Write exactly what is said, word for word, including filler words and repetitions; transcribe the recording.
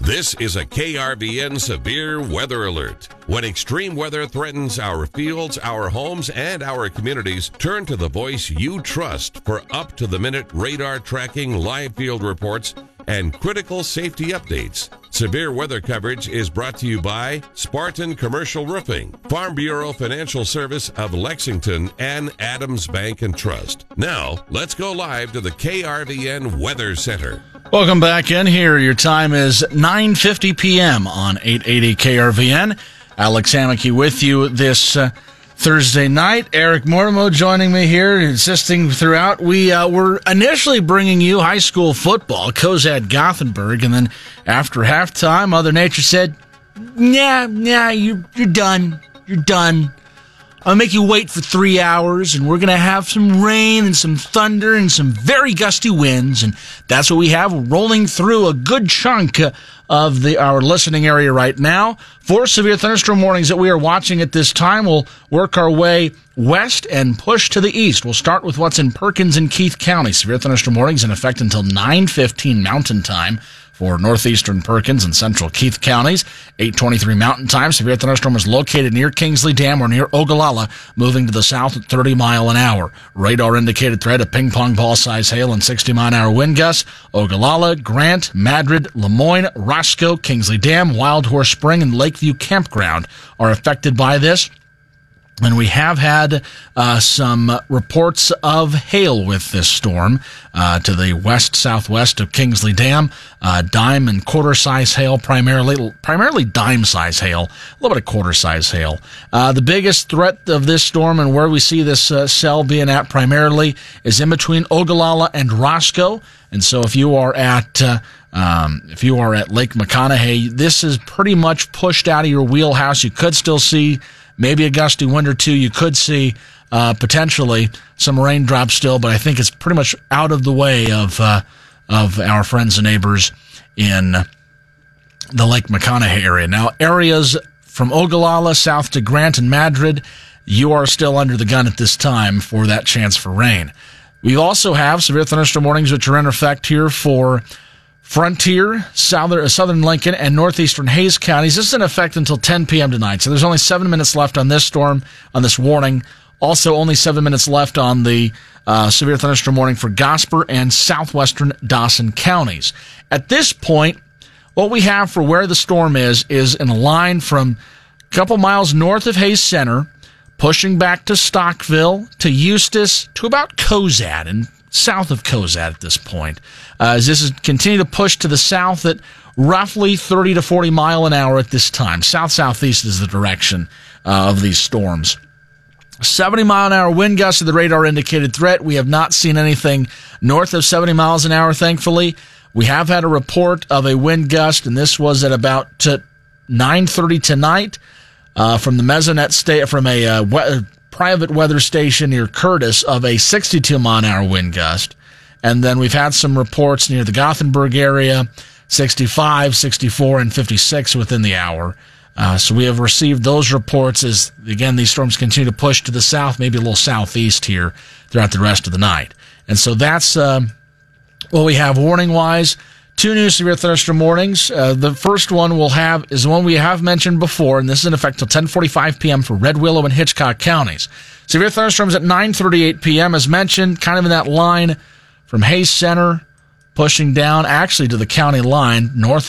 This is a K R V N severe weather alert. When extreme weather threatens our fields, our homes, and our communities, turn to the voice you trust for up-to-the-minute radar tracking, live field reports, and critical safety updates. Severe weather coverage is brought to you by Spartan Commercial Roofing, Farm Bureau Financial Service of Lexington, and Adams Bank and Trust. Now, let's go live to the K R V N Weather Center. Welcome back in here. Your time is nine fifty p.m. on eight eighty K R V N. Alex Hammocky with you this uh, Thursday night. Eric Mortimer joining me here, insisting throughout. We uh, were initially bringing you high school football, Cozad Gothenburg, and then after halftime, Mother Nature said, "Yeah, yeah, you, you're done. You're done. I'll make you wait for three hours, and we're going to have some rain and some thunder and some very gusty winds." And that's what we have rolling through a good chunk of the our listening area right now. Four severe thunderstorm warnings that we are watching at this time. We'll work our way west and push to the east. We'll start with what's in Perkins and Keith County. Severe thunderstorm warnings in effect until nine fifteen Mountain Time for northeastern Perkins and central Keith counties. eight twenty-three Mountain Time. Severe thunderstorm was located near Kingsley Dam or near Ogallala, moving to the south at thirty mile an hour. Radar indicated threat of ping pong ball size hail and sixty mile an hour wind gusts. Ogallala, Grant, Madrid, Lemoyne, Roscoe, Kingsley Dam, Wild Horse Spring, and Lakeview Campground are affected by this. And we have had uh, some reports of hail with this storm uh, to the west-southwest of Kingsley Dam. Uh, dime and quarter-size hail, primarily primarily dime-size hail, a little bit of quarter-size hail. Uh, the biggest threat of this storm and where we see this uh, cell being at primarily is in between Ogallala and Roscoe. And so if you are at uh, um, if you are at Lake McConaughey, this is pretty much pushed out of your wheelhouse. You could still see maybe a gusty wind or two. You could see uh, potentially some raindrops still, but I think it's pretty much out of the way of uh, of our friends and neighbors in the Lake McConaughey area. Now, areas from Ogallala south to Grant and Madrid, you are still under the gun at this time for that chance for rain. We also have severe thunderstorm warnings which are in effect here for Frontier, southern, southern Lincoln, and northeastern Hayes counties. This is in effect until ten p.m. tonight, so there's only seven minutes left on this storm, on this warning. Also, only seven minutes left on the uh, severe thunderstorm warning for Gosper and southwestern Dawson counties. At this point, what we have for where the storm is, is in a line from a couple miles north of Hayes Center, pushing back to Stockville, to Eustis, to about Cozad, and south of Cozad at this point. Uh, as this is continue to push to the south at roughly thirty to forty mile an hour at this time. South-southeast is the direction uh, of these storms. seventy mile an hour wind gusts are the radar indicated threat. We have not seen anything north of seventy miles an hour, thankfully. We have had a report of a wind gust, and this was at about uh, nine thirty tonight uh, from the Mesonet state, from a uh, we- private weather station near Curtis of a sixty-two mile an hour wind gust. And then we've had some reports near the Gothenburg area, sixty-five, sixty-four, and fifty-six within the hour. Uh, so we have received those reports as, again, these storms continue to push to the south, maybe a little southeast here throughout the rest of the night. And so that's uh, what we have warning-wise. Two new severe thunderstorm warnings. Uh, the first one we'll have is the one we have mentioned before, and this is in effect till ten forty-five p.m. for Red Willow and Hitchcock counties. Severe thunderstorms at nine thirty-eight p.m. as mentioned, kind of in that line from Hayes Center, pushing down actually to the county line, north